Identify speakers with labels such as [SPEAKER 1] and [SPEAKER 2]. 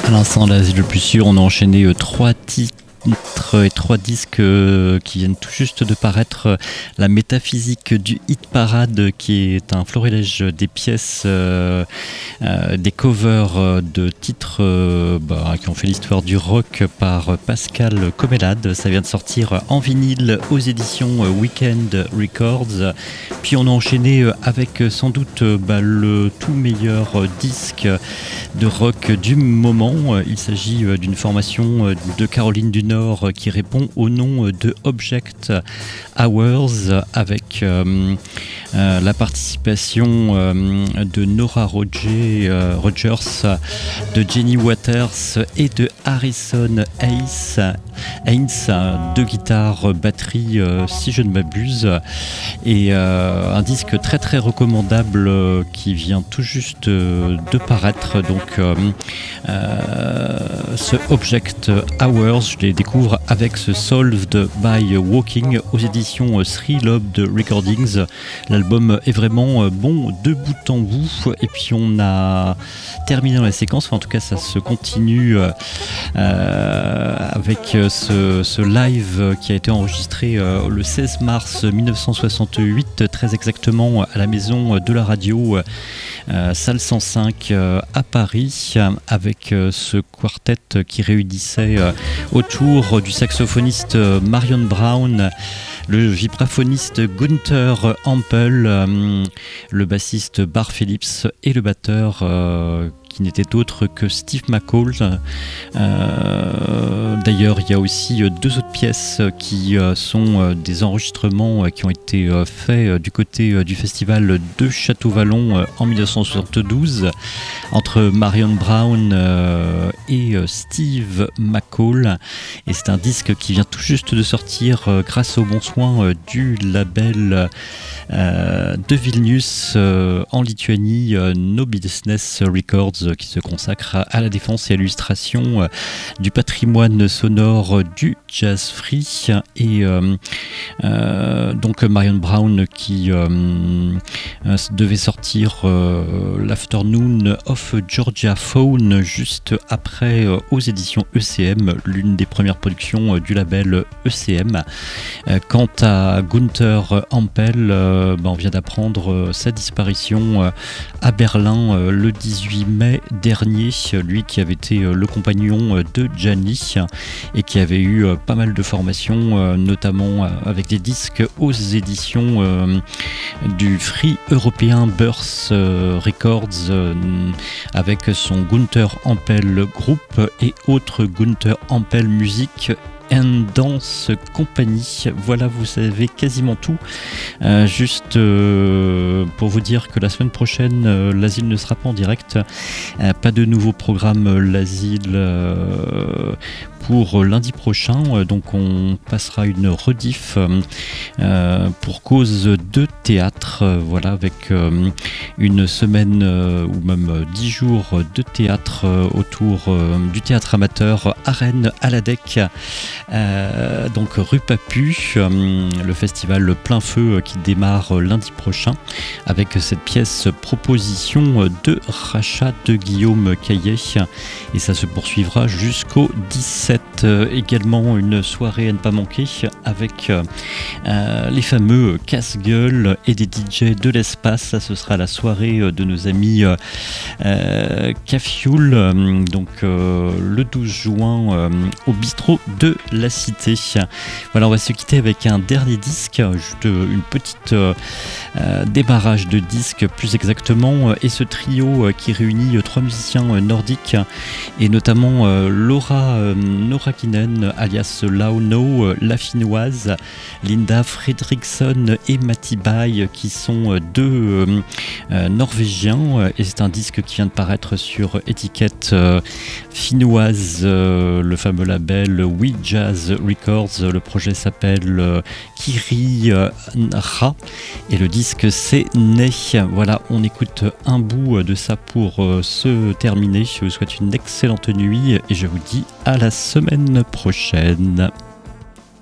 [SPEAKER 1] À l'instant, là, c'est le plus sûr. On a enchaîné trois titres et trois disques qui viennent tout juste de paraître. La métaphysique du hit parade, qui est un florilège des pièces, des covers de titres qui ont fait l'histoire du rock par Pascal Comélade. Ça vient de sortir en vinyle aux éditions Weekend Records. Puis on a enchaîné avec sans doute le tout meilleur disque de rock du moment. Il s'agit d'une formation de Caroline du Nord qui répond au nom de Object Hours, avec la participation de Nora Rogers, de Jenny Waters et de Harrison Haynes, deux guitares, batterie, si je ne m'abuse, et un disque très très recommandable qui vient tout juste de paraître. Donc ce Object Hours, je les découvre avec ce Solved by Walking aux éditions Three Lobed Recordings. L'album est vraiment bon de bout en bout, et puis on a terminé la séquence, enfin en tout cas ça se continue avec ce live qui a été enregistré le 16 mars 1968, très exactement à la maison de la radio, salle 105 à Paris, avec ce quartet qui réunissait autour du saxophoniste Marion Brown, le vibraphoniste Gunther Ampel, le bassiste Bar Phillips et le batteur qui n'était autre que Steve McCall. D'ailleurs, il y a aussi deux autres pièces qui sont des enregistrements qui ont été faits du côté du festival de Château-Vallon en 1972 entre Marion Brown et Steve McCall. Et c'est un disque qui vient tout juste de sortir grâce au bon soin du label de Vilnius en Lituanie, No Business Records, qui se consacre à la défense et à l'illustration du patrimoine sonore du jazz free. Et donc Marion Brown qui devait sortir l'Afternoon of Georgia Phone juste après aux éditions ECM, l'une des premières productions du label ECM. Quant à Gunther Ampel, on vient d'apprendre sa disparition à Berlin le 18 mai dernier, lui qui avait été le compagnon de Gianni et qui avait eu pas mal de formations, notamment avec des disques aux éditions du Free European Birth Records, avec son Gunther Ampel Group et autres Gunther Ampel Music and Dance Company. Voilà, vous savez quasiment tout. Juste pour vous dire que la semaine prochaine, l'Asile ne sera pas en direct. Pas de nouveau programme l'Asile pour lundi prochain, donc on passera une rediff pour cause de théâtre, voilà, avec une semaine ou même 10 jours de théâtre autour du théâtre amateur à Rennes, à la DEC, donc rue Papu, le festival Plein Feu qui démarre lundi prochain avec cette pièce proposition de rachat de Guillaume Caillet, et ça se poursuivra jusqu'au 17. Également une soirée à ne pas manquer avec les fameux casse-gueule et des DJ de l'espace. Ça, ce sera la soirée de nos amis Cafioul, donc le 12 juin au bistrot de la Cité. Voilà, on va se quitter avec un dernier disque, juste une petite démarrage de disque plus exactement, et ce trio qui réunit trois musiciens nordiques, et notamment Laura Kinen alias Launo, la finnoise, Linda Fredriksson et Matti Bay, qui sont deux norvégiens, et c'est un disque qui vient de paraître sur étiquette finnoise, le fameux label We Jazz Records. Le projet s'appelle Kiri Ra et le disque c'est Né. Voilà, on écoute un bout de ça pour se terminer. Je vous souhaite une excellente nuit et je vous dis à la semaine prochaine.